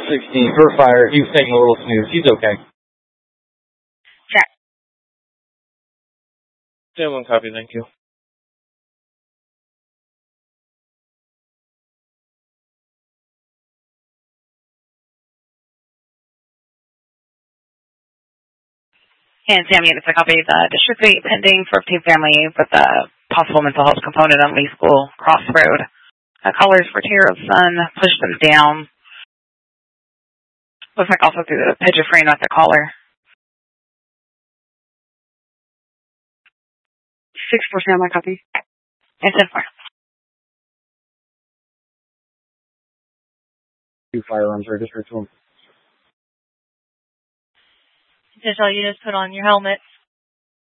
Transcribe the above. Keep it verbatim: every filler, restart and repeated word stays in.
sixteen for fire. He was taking a little snooze. He's okay. Check. ten one copy, thank you. And Sam, it's a copy of the district eight pending for two family with a possible mental health component on Lee School Crossroad. Uh, callers for tear of sun, push them down. Looks like also through the picture frame at the caller. Six four Sam, I copy. And ten four. Two firearms registered to him. Just all you just put on your helmet.